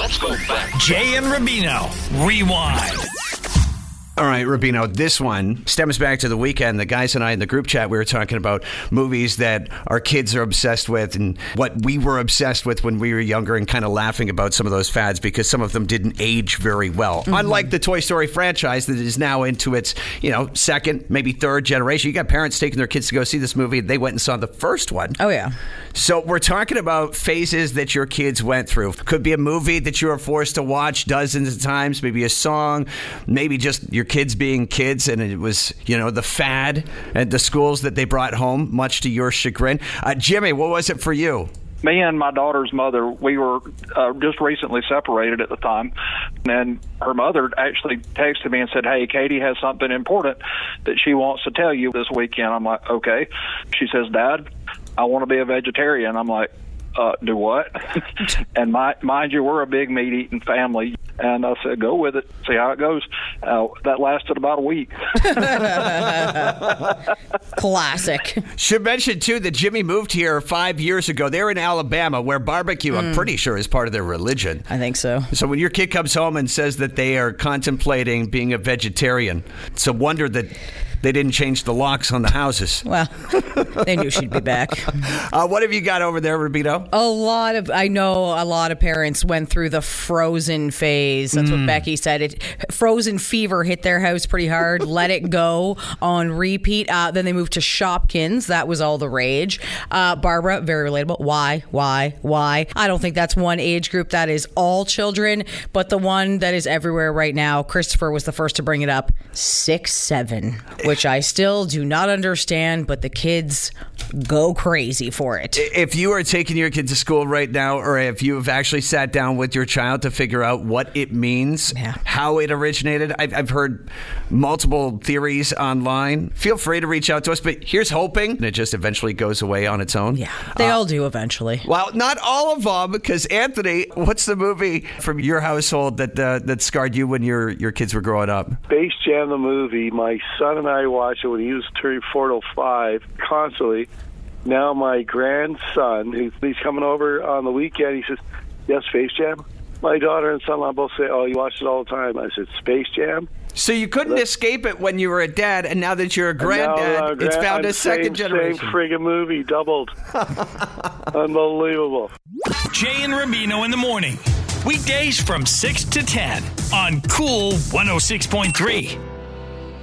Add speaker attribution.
Speaker 1: Let's go back.
Speaker 2: Jay and Rubino, Rewind.
Speaker 3: All right, Rubino, this one stems back to the weekend. The guys and I in the group chat, we were talking about movies that our kids are obsessed with and what we were obsessed with when we were younger, and kind of laughing about some of those fads because some of them didn't age very well. Mm-hmm. Unlike the Toy Story franchise that is now into its, second, maybe third generation. You got parents taking their kids to go see this movie. They went and saw the first one.
Speaker 4: Oh, yeah.
Speaker 3: So we're talking about phases that your kids went through. Could be a movie that you were forced to watch dozens of times, maybe a song, maybe just your kids being kids, and it was, the fad at the schools that they brought home, much to your chagrin. Jimmy, what was it for you?
Speaker 5: Me and my daughter's mother, we were just recently separated at the time, and her mother actually texted me and said, "Hey, Katie has something important that she wants to tell you this weekend." I'm like, okay. She says, "Dad, I want to be a vegetarian." I'm like, do what? And mind you, we're a big meat-eating family. And I said, go with it, see how it goes. That lasted about a week.
Speaker 4: Classic.
Speaker 3: Should mention, too, that Jimmy moved here 5 years ago. They're in Alabama, where barbecue, I'm pretty sure, is part of their religion.
Speaker 4: I think so.
Speaker 3: So when your kid comes home and says that they are contemplating being a vegetarian, it's a wonder that they didn't change the locks on the houses.
Speaker 4: Well, they knew she'd be back.
Speaker 3: What have you got over there, Rubino?
Speaker 4: I know a lot of parents went through the Frozen phase. That's what Becky said. Frozen fever hit their house pretty hard. Let It Go on repeat. Then they moved to Shopkins. That was all the rage. Barbara, very relatable. Why? I don't think that's one age group. That is all children. But the one that is everywhere right now, Christopher was the first to bring it up, 6'7", which I still do not understand, but the kids go crazy for it.
Speaker 3: If you are taking your kid to school right now, or if you have actually sat down with your child to figure out what it means, how it originated, I've heard multiple theories online. Feel free to reach out to us, but here's hoping it just eventually goes away on its own.
Speaker 4: Yeah, they all do eventually.
Speaker 3: Well, not all of them, because Anthony, what's the movie from your household that scarred you when your kids were growing up?
Speaker 6: Space Jam, the movie. My son and I watched it when he was 4 to 5 constantly. Now my grandson, he's coming over on the weekend, he says, "Yes, Space Jam." My daughter and son-in-law both say, "Oh, you watch it all the time." I said, "Space Jam?"
Speaker 3: So you couldn't escape it when you were a dad, and now that you're a granddad, it's found a second generation.
Speaker 6: Same friggin' movie, doubled. Unbelievable.
Speaker 2: Jay and Rubino in the morning. Weekdays from 6 to 10 on Cool 106.3.